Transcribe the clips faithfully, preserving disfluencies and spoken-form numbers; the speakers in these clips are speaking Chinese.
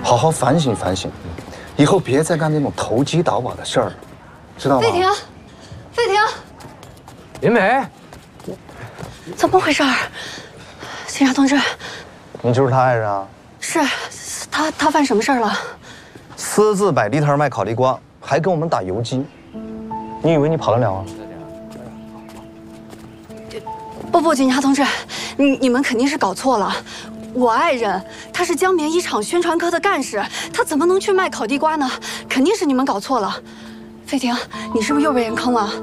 好好反省反省，以后别再干这种投机倒把的事儿了，知道吗？ 费婷，费婷， 林美， 怎么回事？警察同志， 你就是他爱人啊？ 是，他他犯什么事儿了？ 私自摆地摊卖烤地瓜，还跟我们打游击，你以为你跑得了啊？ 不不，警察同志，你你们肯定是搞错了。我爱人他是江棉衣厂宣传科的干事，他怎么能去卖烤地瓜呢？肯定是你们搞错了。费婷，你是不是又被人坑了？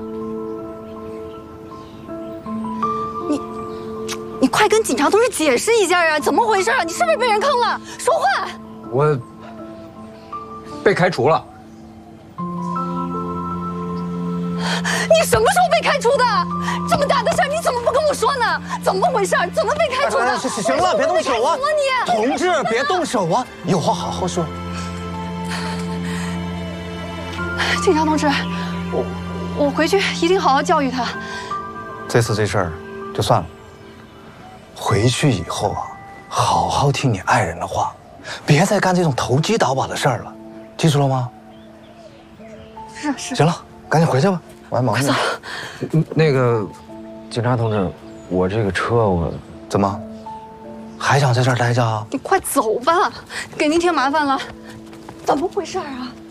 你你快跟警察同志解释一下啊！怎么回事啊？你是不是被人坑了？说话！ 我被开除了。 你什么时候被开除的？这么大的事儿，你怎么不跟我说呢？怎么回事？怎么被开除的？ 哎、行行了，别动手啊！ 你同志，别动手啊！有话好好说。 警察同志，我我回去一定好好教育他。 这次这事儿就算了，回去以后啊，好好听你爱人的话，别再干这种投机倒把的事儿了，记住了吗？ 是是。 行了，赶紧回去吧，我还忙着。 那个，警察同志，我这个车我怎么还想在这儿待着啊？ 你快走吧，给您添麻烦了。怎么回事啊？